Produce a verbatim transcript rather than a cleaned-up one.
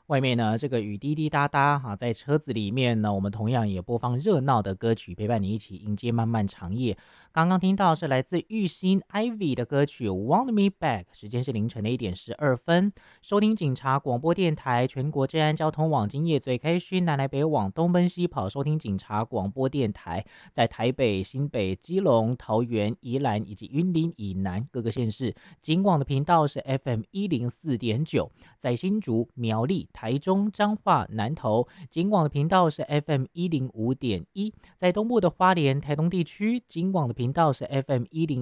外面呢，这个雨滴滴答答哈，在车子里面呢，我们同样也播放热闹的歌曲，陪伴你一起迎接漫漫长夜。刚刚听到是来自玉兴 Ivy 的歌曲《Want Me Back》，时间是凌晨的一点十二分。收听警察广播电台全国治安交通网，今夜最开勋，南来北往，东奔西跑，收听警察广播电台，在台北、新北、基隆、桃园、宜兰以及云林以南各个县市，警广的频道是 F M 一零四点九，在新竹、苗栗、台中、彰化、南投，警广的频道是 F M 一零五点一，在东部的花莲、台东地区，警广的频道是 F M 一零。